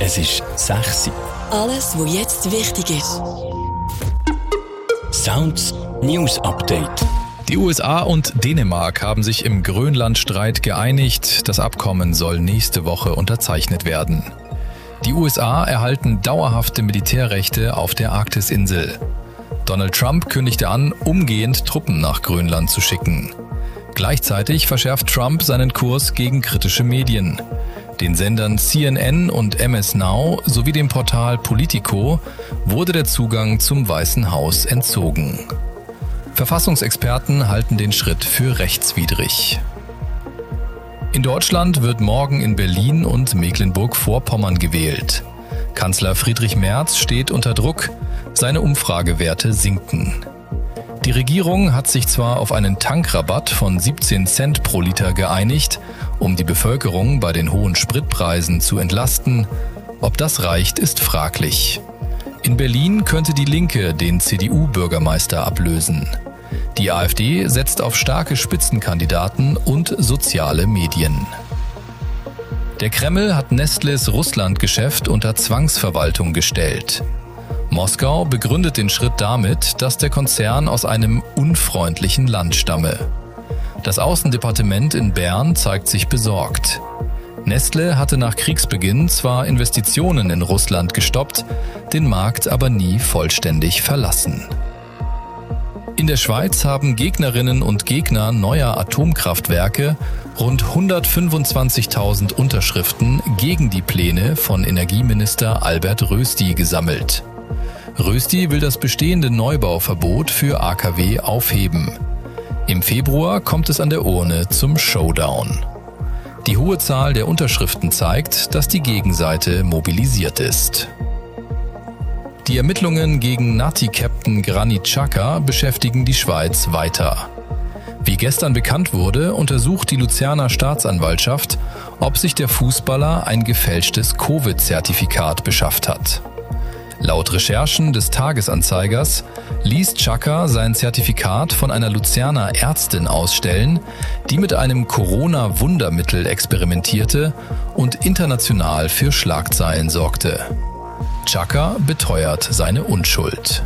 Es ist 6 Uhr. Alles, was jetzt wichtig ist. Sounds News Update. Die USA und Dänemark haben sich im Grönlandstreit geeinigt. Das Abkommen soll nächste Woche unterzeichnet werden. Die USA erhalten dauerhafte Militärrechte auf der Arktisinsel. Donald Trump kündigte an, umgehend Truppen nach Grönland zu schicken. Gleichzeitig verschärft Trump seinen Kurs gegen kritische Medien. Den Sendern CNN und MS Now sowie dem Portal Politico wurde der Zugang zum Weißen Haus entzogen. Verfassungsexperten halten den Schritt für rechtswidrig. In Deutschland wird morgen in Berlin und Mecklenburg-Vorpommern gewählt. Kanzler Friedrich Merz steht unter Druck, seine Umfragewerte sinken. Die Regierung hat sich zwar auf einen Tankrabatt von 17 Cent pro Liter geeinigt, um die Bevölkerung bei den hohen Spritpreisen zu entlasten. Ob das reicht, ist fraglich. In Berlin könnte die Linke den CDU-Bürgermeister ablösen. Die AfD setzt auf starke Spitzenkandidaten und soziale Medien. Der Kreml hat Nestlés Russland-Geschäft unter Zwangsverwaltung gestellt. Moskau begründet den Schritt damit, dass der Konzern aus einem unfreundlichen Land stamme. Das Außendepartement in Bern zeigt sich besorgt. Nestlé hatte nach Kriegsbeginn zwar Investitionen in Russland gestoppt, den Markt aber nie vollständig verlassen. In der Schweiz haben Gegnerinnen und Gegner neuer Atomkraftwerke rund 125.000 Unterschriften gegen die Pläne von Energieminister Albert Rösti gesammelt. Rösti will das bestehende Neubauverbot für AKW aufheben. Im Februar kommt es an der Urne zum Showdown. Die hohe Zahl der Unterschriften zeigt, dass die Gegenseite mobilisiert ist. Die Ermittlungen gegen Nazi-Captain Granit Xhaka beschäftigen die Schweiz weiter. Wie gestern bekannt wurde, untersucht die Luzerner Staatsanwaltschaft, ob sich der Fußballer ein gefälschtes Covid-Zertifikat beschafft hat. Laut Recherchen des Tagesanzeigers ließ Xhaka sein Zertifikat von einer Luzerner Ärztin ausstellen, die mit einem Corona-Wundermittel experimentierte und international für Schlagzeilen sorgte. Xhaka beteuert seine Unschuld.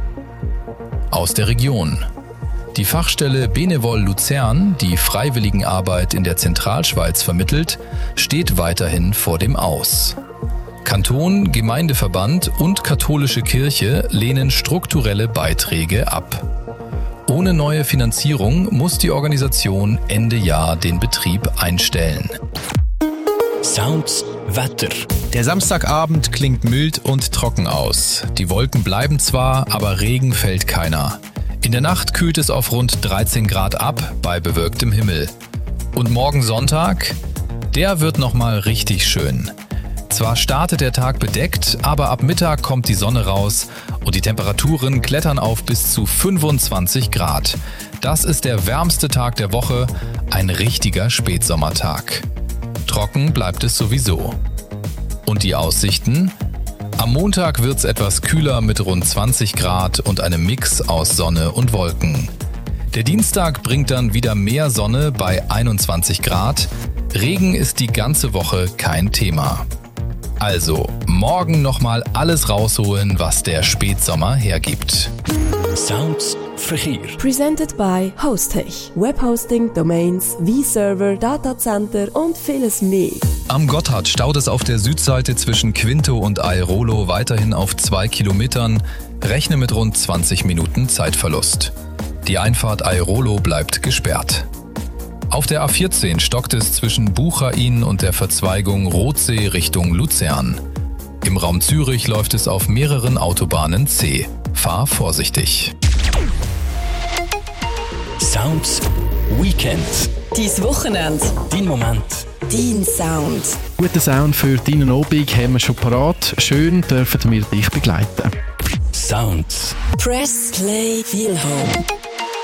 Aus der Region. Die Fachstelle Benevol Luzern, die Freiwilligenarbeit in der Zentralschweiz vermittelt, steht weiterhin vor dem Aus. Kanton, Gemeindeverband und katholische Kirche lehnen strukturelle Beiträge ab. Ohne neue Finanzierung muss die Organisation Ende Jahr den Betrieb einstellen. Sounds Wetter. Der Samstagabend klingt mild und trocken aus. Die Wolken bleiben zwar, aber Regen fällt keiner. In der Nacht kühlt es auf rund 13 Grad ab bei bewölktem Himmel. Und morgen Sonntag, der wird nochmal richtig schön. Zwar startet der Tag bedeckt, aber ab Mittag kommt die Sonne raus und die Temperaturen klettern auf bis zu 25 Grad. Das ist der wärmste Tag der Woche, ein richtiger Spätsommertag. Trocken bleibt es sowieso. Und die Aussichten? Am Montag wird's etwas kühler mit rund 20 Grad und einem Mix aus Sonne und Wolken. Der Dienstag bringt dann wieder mehr Sonne bei 21 Grad. Regen ist die ganze Woche kein Thema. Also, morgen nochmal alles rausholen, was der Spätsommer hergibt. Sounds Verkehr. Presented by Hostech. Webhosting, Domains, V-Server, Datacenter und vieles mehr. Am Gotthard staut es auf der Südseite zwischen Quinto und Airolo weiterhin auf 2 Kilometern. Rechne mit rund 20 Minuten Zeitverlust. Die Einfahrt Airolo bleibt gesperrt. Auf der A14 stockt es zwischen Buchain und der Verzweigung Rothsee Richtung Luzern. Im Raum Zürich läuft es auf mehreren Autobahnen C. Fahr vorsichtig. Sounds Weekend. Dein Wochenende. Dein Moment. Dein Sound. Guten Sound für deinen Abend haben wir schon parat. Schön dürfen wir dich begleiten. Sounds. Press, Play, Feel Home.